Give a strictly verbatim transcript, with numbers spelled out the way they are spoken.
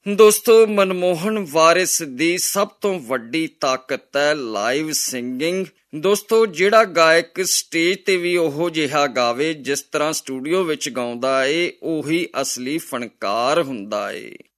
ਦੋਸਤੋ, ਮਨਮੋਹਨ ਵਾਰਿਸ ਦੀ ਸਭ ਤੋਂ ਵੱਡੀ ਤਾਕਤ ਹੈ ਲਾਈਵ ਸਿੰਗਿੰਗ। ਦੋਸਤੋ, ਜਿਹੜਾ ਗਾਇਕ ਸਟੇਜ ਤੇ ਵੀ ਉਹੋ ਜਿਹਾ ਗਾਵੇ ਜਿਸ ਤਰ੍ਹਾਂ ਸਟੂਡੀਓ ਵਿੱਚ ਗਾਉਂਦਾ ਏ, ਉਹੀ ਅਸਲੀ ਫਨਕਾਰ ਹੁੰਦਾ ਏ।